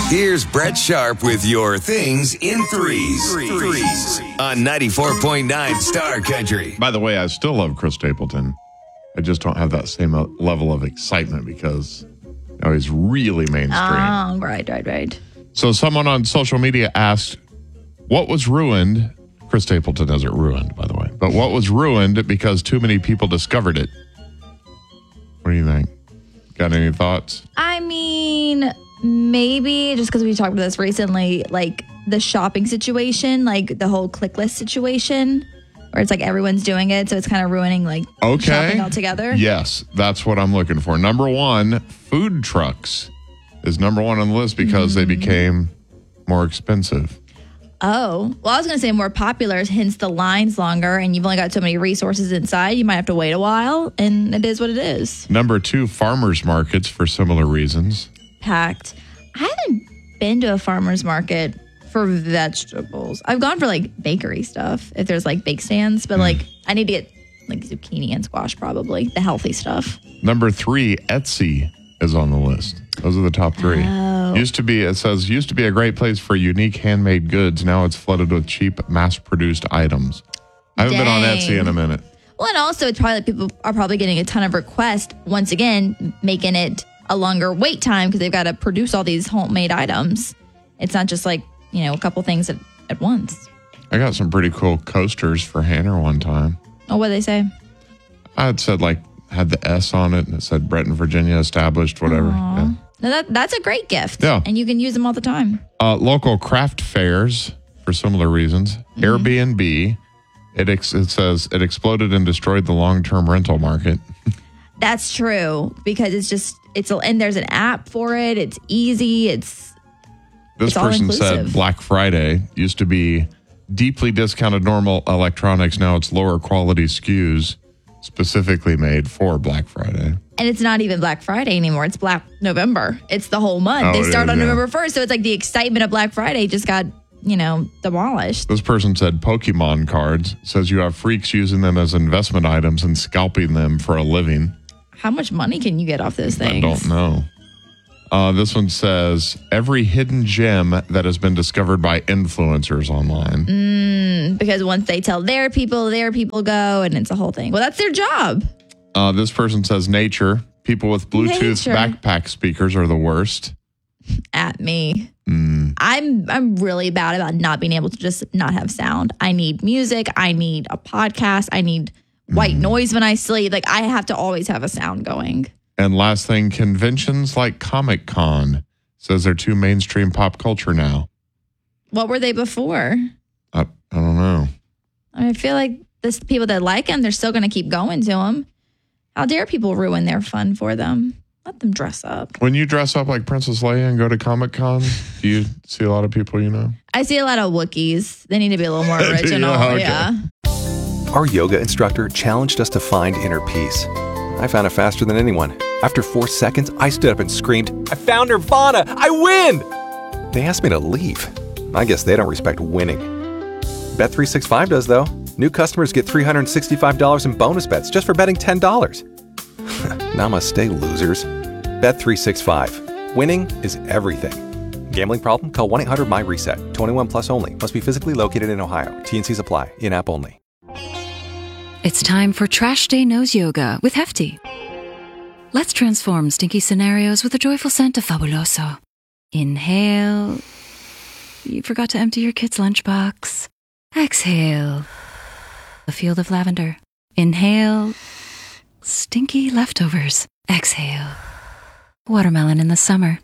Here's Brett Sharp with your things in threes on 94.9 Star Country. By the way, I still love Chris Stapleton. I just don't have that same level of excitement because he's really mainstream. Oh, right. So someone on social media asked, what was ruined? Chris Stapleton isn't ruined, by the way. But what was ruined because too many people discovered it? What do you think? Got any thoughts? I mean, maybe just because we talked about this recently, like the shopping situation, like the whole click list situation, where it's like everyone's doing it. So it's kind of ruining like shopping altogether. Yes, that's what I'm looking for. Number one, food trucks is number one on the list because they became more expensive. Oh, well, I was going to say more popular, hence the line's longer, and you've only got so many resources inside. You might have to wait a while, and it is what it is. Number two, farmers markets for similar reasons. Packed. I haven't been to a farmer's market for vegetables. I've gone for like bakery stuff, if there's like bake stands, but like I need to get like zucchini and squash, probably, the healthy stuff. Number three, Etsy is on the list. Those are the top three. Oh. Used to be a great place for unique handmade goods. Now it's flooded with cheap, mass-produced items. I haven't been on Etsy in a minute. Well, and also it's probably people are probably getting a ton of requests. Once again, making it a longer wait time because they've got to produce all these homemade items. It's not just like, a couple things at once. I got some pretty cool coasters for Hannah one time. Oh, what'd they say? I had said had the S on it and it said Bretton, Virginia established, whatever. Yeah. No, that's a great gift. Yeah. And you can use them all the time. Local craft fairs for similar reasons. Airbnb. It says it exploded and destroyed the long-term rental market. That's true because and there's an app for it. It's easy. This person said Black Friday used to be deeply discounted normal electronics. Now it's lower quality SKUs specifically made for Black Friday. And it's not even Black Friday anymore. It's Black November. It's the whole month. They start on November 1st. So it's like the excitement of Black Friday just got, demolished. This person said Pokemon cards. Says you have freaks using them as investment items and scalping them for a living. How much money can you get off those things? I don't know. This one says every hidden gem that has been discovered by influencers online. Because once they tell their people go, and it's a whole thing. Well, that's their job. This person says nature. People with Bluetooth backpack speakers are the worst. At me. I'm really bad about not being able to just not have sound. I need music. I need a podcast. I need white noise when I sleep. Like I have to always have a sound going. And last thing, conventions like Comic-Con says they're too mainstream pop culture now. What were they before? I don't know. I feel like the people that like them, they're still going to keep going to them. How dare people ruin their fun for them? Let them dress up. When you dress up like Princess Leia and go to Comic-Con, do you see a lot of people you know? I see a lot of Wookiees. They need to be a little more original. Okay. Yeah. Our yoga instructor challenged us to find inner peace. I found it faster than anyone. After 4 seconds, I stood up and screamed, "I found Nirvana! I win!" They asked me to leave. I guess they don't respect winning. Bet365 does, though. New customers get $365 in bonus bets just for betting $10. Namaste, losers. Bet365. Winning is everything. Gambling problem? Call 1-800-MY-RESET. 21 plus only. Must be physically located in Ohio. T&Cs apply. In-app only. It's time for Trash Day Nose Yoga with Hefty. Let's transform stinky scenarios with a joyful scent of Fabuloso. Inhale. You forgot to empty your kid's lunchbox. Exhale. A field of lavender. Inhale. Stinky leftovers. Exhale. Watermelon in the summer.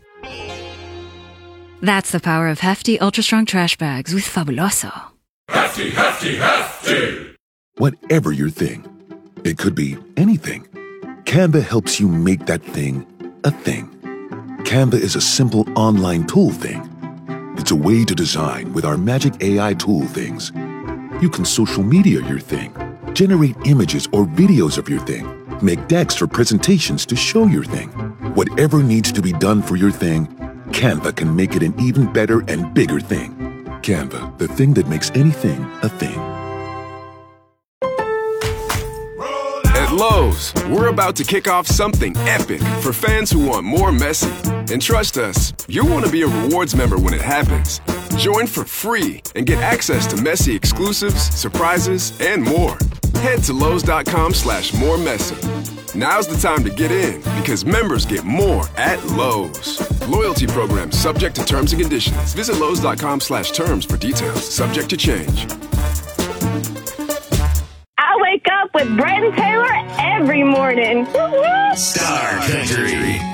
That's the power of Hefty Ultra Strong Trash Bags with Fabuloso. Hefty, Hefty, Hefty! Whatever your thing, it could be anything. Canva helps you make that thing a thing. Canva is a simple online tool thing. It's a way to design with our magic AI tool things. You can social media your thing, generate images or videos of your thing, make decks for presentations to show your thing. Whatever needs to be done for your thing, Canva can make it an even better and bigger thing. Canva, the thing that makes anything a thing. At Lowe's, we're about to kick off something epic for fans who want more Messi. And trust us, you'll want to be a rewards member when it happens. Join for free and get access to Messi exclusives, surprises, and more. Head to Lowe's.com/more Messi. Now's the time to get in because members get more at Lowe's. Loyalty program subject to terms and conditions. Visit Lowe's.com/terms for details. Subject to change. I wake up with Brent and Taylor every morning. Star Country.